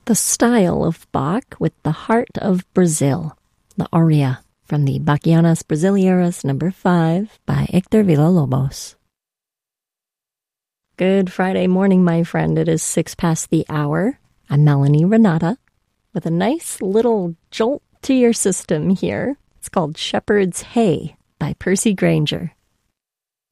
the style of Bach with the heart of Brazil, the aria from the Bachianas Brasileiras No. 5 by Hector Villa-Lobos. Good Friday morning, my friend. It is 6 past the hour. I'm Melanie Renata with a nice little jolt to your system here. It's called Shepherd's Hay by Percy Grainger.